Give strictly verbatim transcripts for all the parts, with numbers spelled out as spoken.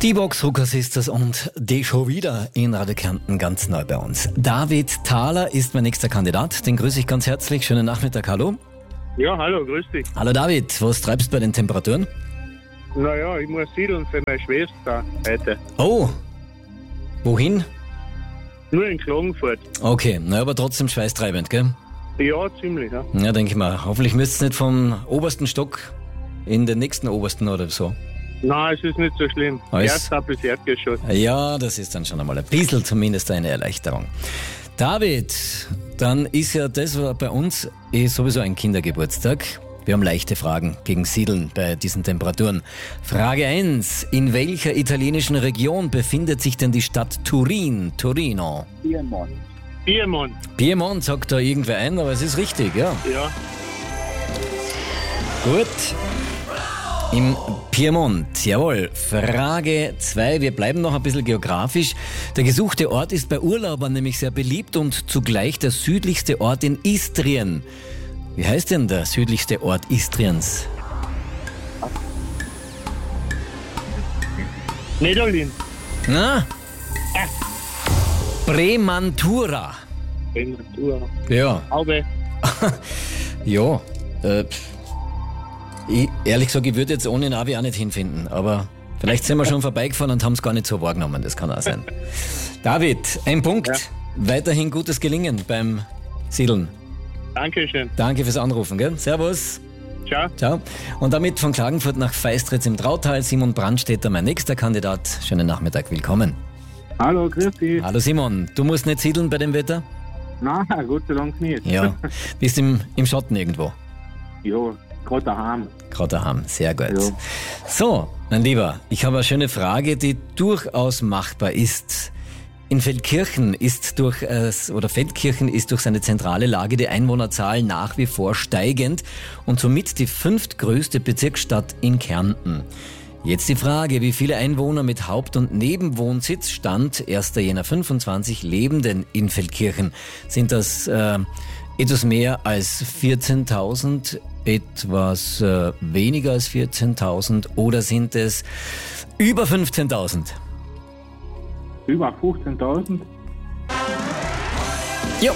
Die Boxruckers ist das und die schon wieder in Radio Kärnten ganz neu bei uns. David Thaler ist mein nächster Kandidat. Den grüße ich ganz herzlich. Schönen Nachmittag, hallo. Ja, hallo, grüß dich. Hallo David, was treibst du bei den Temperaturen? Naja, ich muss siedeln für meine Schwester heute. Oh, wohin? Nur in Klagenfurt. Okay, na aber trotzdem schweißtreibend, gell? Ja, ziemlich, ja. Ja, denke ich mal. Hoffentlich müsst ihr nicht vom obersten Stock in den nächsten obersten oder so. Nein, es ist nicht so schlimm. Alles- Erster bis Erdgeschoss. Ja, das ist dann schon einmal ein bisschen zumindest eine Erleichterung. David, dann ist ja das bei uns eh sowieso ein Kindergeburtstag. Wir haben leichte Fragen gegen Siedeln bei diesen Temperaturen. Frage eins. In welcher italienischen Region befindet sich denn die Stadt Turin? Torino. Piemont. Piemont, Piemont sagt da irgendwer ein, aber es ist richtig, ja. ja. Gut. Im Piemont, jawohl. Frage zwei. Wir bleiben noch ein bisschen geografisch. Der gesuchte Ort ist bei Urlaubern nämlich sehr beliebt und zugleich der südlichste Ort in Istrien. Wie heißt denn der südlichste Ort Istriens? Medellin. Na? Premantura. Natur. Ja. Aube. Ja. Äh, ich, ehrlich gesagt, ich würde jetzt ohne Navi auch nicht hinfinden, aber vielleicht sind wir schon vorbeigefahren und haben es gar nicht so wahrgenommen. Das kann auch sein. David, ein Punkt. Ja. Weiterhin gutes Gelingen beim Siedeln. Dankeschön. Danke fürs Anrufen, gell? Servus. Ciao. Ciao. Und damit von Klagenfurt nach Feistritz im Trautal. Simon Brandstätter, mein nächster Kandidat. Schönen Nachmittag, willkommen. Hallo, grüß dich. Hallo Simon, du musst nicht siedeln bei dem Wetter? Nein, Gott sei Dank nicht. Ja. Bist im, im Schatten irgendwo? Ja, gerade daheim. Gerade daheim, sehr gut. Ja. So, mein Lieber, ich habe eine schöne Frage, die durchaus machbar ist. In Feldkirchen ist durch, äh, oder Feldkirchen ist durch seine zentrale Lage die Einwohnerzahl nach wie vor steigend und somit die fünftgrößte Bezirksstadt in Kärnten. Jetzt die Frage, wie viele Einwohner mit Haupt- und Nebenwohnsitz Stand erster Jänner fünfundzwanzig leben denn in Feldkirchen? Sind das äh, etwas mehr als vierzehntausend, etwas äh, weniger als vierzehntausend oder sind es über fünfzehntausend? Über fünfzehntausend. Ja.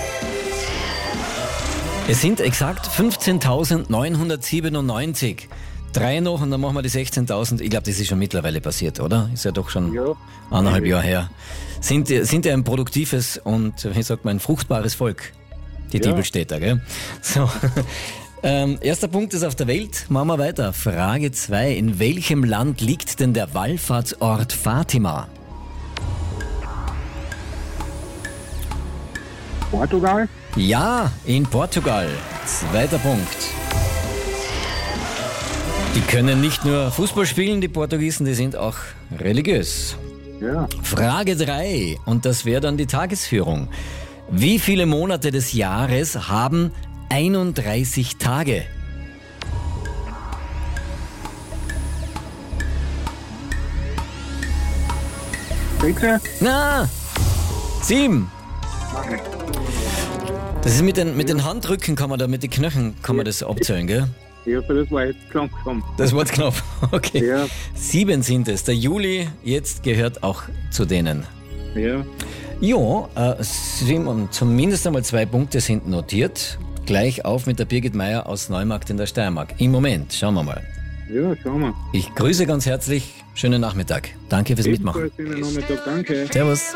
Es sind exakt fünfzehntausendneunhundertsiebenundneunzig. Drei noch und dann machen wir die sechzehntausend. Ich glaube, das ist schon mittlerweile passiert, oder? Ist ja doch schon Ja. eineinhalb Jahre her. Sind, sind ja ein produktives und, wie sagt man, ein fruchtbares Volk, die Ja. Diebelstädter, gell? So. ähm, erster Punkt ist auf der Welt. Machen wir weiter. Frage zwei. In welchem Land liegt denn der Wallfahrtsort Fatima? Portugal. Ja, in Portugal. Zweiter Punkt. Die können nicht nur Fußball spielen, die Portugiesen, die sind auch religiös. Ja. Frage drei, und das wäre dann die Tagesführung. Wie viele Monate des Jahres haben einunddreißig Tage? Sechse. Na, sieben. Das ist mit den, mit den Handrücken kann man da, mit den Knöcheln kann man das abzählen, gell? Ja, für das war jetzt langsam. Das war knapp. Okay. Ja. Sieben sind es. Der Juli jetzt gehört auch zu denen. Ja. Ja, äh, Simon, zumindest einmal zwei Punkte sind notiert. Gleich auf mit der Birgit Meier aus Neumarkt in der Steiermark. Im Moment, schauen wir mal. Ja, schauen wir. Ich grüße ganz herzlich. Schönen Nachmittag. Danke fürs Mitmachen. Ebenfalls schönen Nachmittag, danke. Servus.